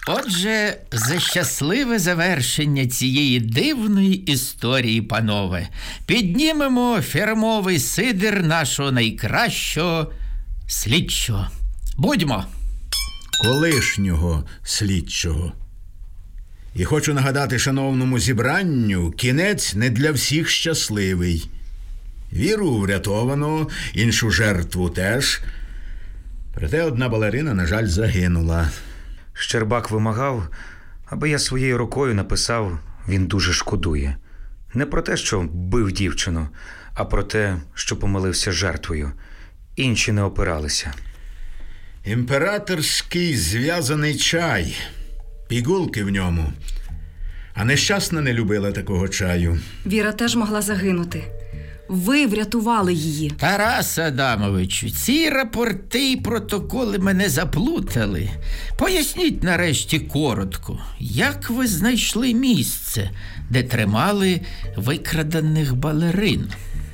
Отже, за щасливе завершення цієї дивної історії, панове, піднімемо фірмовий сидр нашого найкращого слідчого. Будьмо! Колишнього слідчого. І хочу нагадати шановному зібранню, кінець не для всіх щасливий. Віру врятовано, іншу жертву теж. Проте одна балерина, на жаль, загинула. Щербак вимагав, аби я своєю рукою написав «Він дуже шкодує». Не про те, що бив дівчину, а про те, що помилився жертвою. Інші не опиралися. Імператорський зв'язаний чай. Пігулки в ньому. А нещасна не любила такого чаю. Віра теж могла загинути. Ви врятували її. Тарас Адамовичу, ці рапорти і протоколи мене заплутали. Поясніть нарешті коротко, як ви знайшли місце, де тримали викрадених балерин?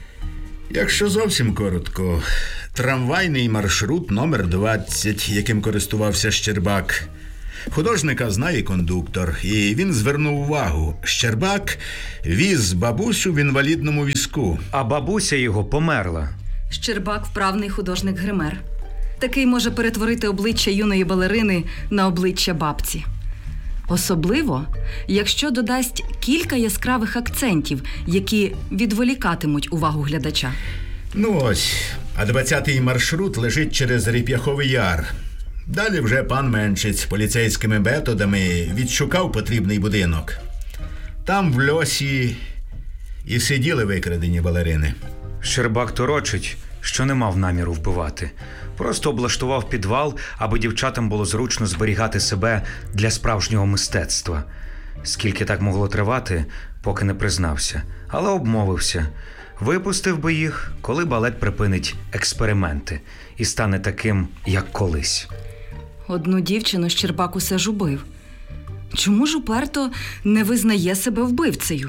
Якщо зовсім коротко, трамвайний маршрут номер 20, яким користувався Щербак. Художника знає кондуктор, і він звернув увагу. Щербак віз бабусю в інвалідному візку. А бабуся його померла. Щербак – вправний художник-гример. Такий може перетворити обличчя юної балерини на обличчя бабці. Особливо, якщо додасть кілька яскравих акцентів, які відволікатимуть увагу глядача. Ну ось, а 20-й маршрут лежить через Ріп'яховий Яр. Далі вже пан Меншиць поліцейськими методами відшукав потрібний будинок. Там в льосі і сиділи викрадені балерини. Щербак торочить, що не мав наміру вбивати. Просто облаштував підвал, аби дівчатам було зручно зберігати себе для справжнього мистецтва. Скільки так могло тривати, поки не признався. Але обмовився. Випустив би їх, коли балет припинить експерименти і стане таким, як колись. Одну дівчину Щербак усе ж убив. Чому ж уперто не визнає себе вбивцею?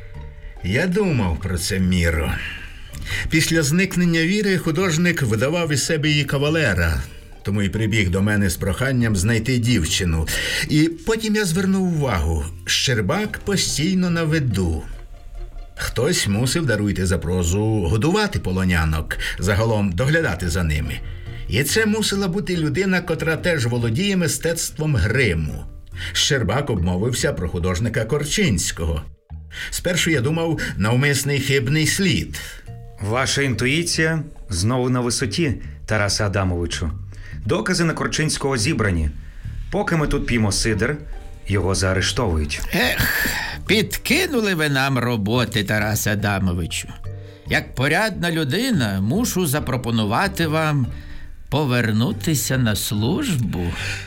Я думав про це, Міро. Після зникнення Віри художник видавав із себе її кавалера, тому й прибіг до мене з проханням знайти дівчину. І потім я звернув увагу, Щербак постійно на виду. Хтось мусив, даруйте за прозу, годувати полонянок, загалом доглядати за ними. І це мусила бути людина, котра теж володіє мистецтвом гриму. Щербак обмовився про художника Корчинського. Спершу я думав, навмисний хибний слід. Ваша інтуїція знову на висоті, Тарасе Адамовичу. Докази на Корчинського зібрані. Поки ми тут п'ємо сидр, його заарештовують. Підкинули ви нам роботи, Тарасе Адамовичу. Як порядна людина, мушу запропонувати вам повернутися на службу.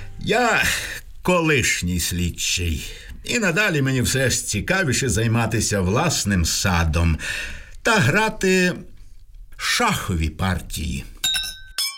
Я колишній слідчий. І надалі мені все ж цікавіше займатися власним садом та грати шахові партії.